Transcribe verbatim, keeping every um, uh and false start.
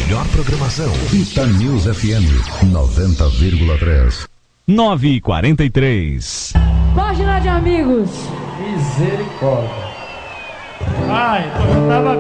melhor programação. Itanews F M noventa vírgula três. nove e quarenta e três. Página de amigos. Misericórdia. Ai, eu tava